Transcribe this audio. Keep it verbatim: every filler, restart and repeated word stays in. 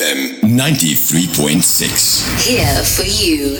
F M ninety-three point six. Here for you.